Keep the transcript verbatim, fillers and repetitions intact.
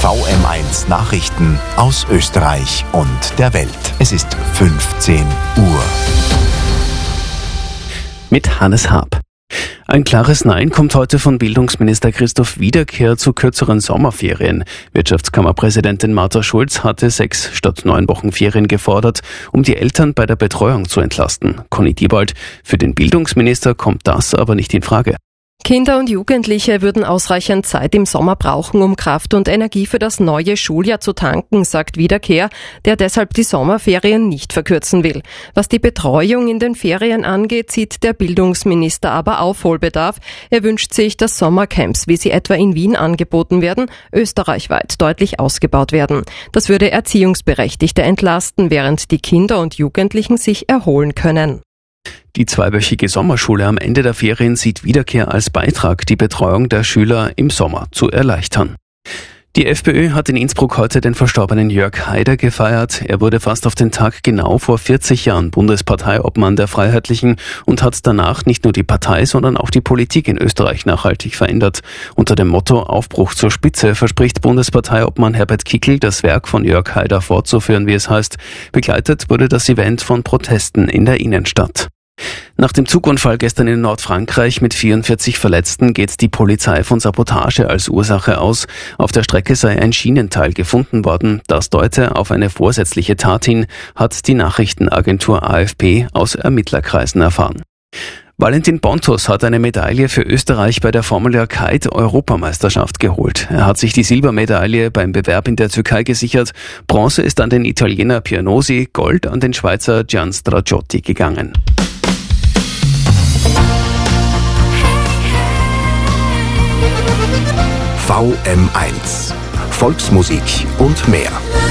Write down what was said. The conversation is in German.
V M eins Nachrichten aus Österreich und der Welt. Es ist fünfzehn Uhr. Mit Hannes Haab. Ein klares Nein kommt heute von Bildungsminister Christoph Wiederkehr zu kürzeren Sommerferien. Wirtschaftskammerpräsidentin Martha Schulz hatte sechs statt neun Wochen Ferien gefordert, um die Eltern bei der Betreuung zu entlasten. Conny Diebold: Für den Bildungsminister kommt das aber nicht in Frage. Kinder und Jugendliche würden ausreichend Zeit im Sommer brauchen, um Kraft und Energie für das neue Schuljahr zu tanken, sagt Wiederkehr, der deshalb die Sommerferien nicht verkürzen will. Was die Betreuung in den Ferien angeht, sieht der Bildungsminister aber Aufholbedarf. Er wünscht sich, dass Sommercamps, wie sie etwa in Wien angeboten werden, österreichweit deutlich ausgebaut werden. Das würde Erziehungsberechtigte entlasten, während die Kinder und Jugendlichen sich erholen können. Die zweiwöchige Sommerschule am Ende der Ferien sieht Wiederkehr als Beitrag, die Betreuung der Schüler im Sommer zu erleichtern. Die FPÖ hat in Innsbruck heute den verstorbenen Jörg Haider gefeiert. Er wurde fast auf den Tag genau vor vierzig Jahren Bundesparteiobmann der Freiheitlichen und hat danach nicht nur die Partei, sondern auch die Politik in Österreich nachhaltig verändert. Unter dem Motto Aufbruch zur Spitze verspricht Bundesparteiobmann Herbert Kickl, das Werk von Jörg Haider fortzuführen, wie es heißt. Begleitet wurde das Event von Protesten in der Innenstadt. Nach dem Zugunfall gestern in Nordfrankreich mit vierundvierzig Verletzten geht die Polizei von Sabotage als Ursache aus. Auf der Strecke sei ein Schienenteil gefunden worden. Das deute auf eine vorsätzliche Tat hin, hat die Nachrichtenagentur A F P aus Ermittlerkreisen erfahren. Valentin Pontus hat eine Medaille für Österreich bei der Formula Kite Europameisterschaft geholt. Er hat sich die Silbermedaille beim Bewerb in der Türkei gesichert. Bronze ist an den Italiener Pianosi, Gold an den Schweizer Gian Straciotti gegangen. V M eins. Volksmusik und mehr.